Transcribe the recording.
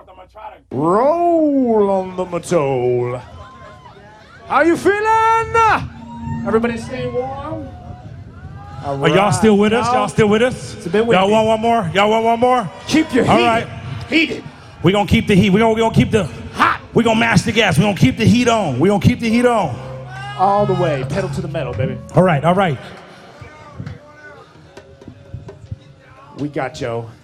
north. I'm gonna try to roll on the Matole. How you feeling? Everybody stay warm. Are y'all still with us? Y'all still with us? It's a bit windy. Y'all want one more? Y'all want one more? Keep your heat. All right. Heated. We're gonna keep the heat. We're gonna keep the Hot. We're gonna mash the gas. We're gonna keep the heat on. We're gonna keep the heat on. All the way. Pedal to the metal, baby. All right, all right. We got Joe.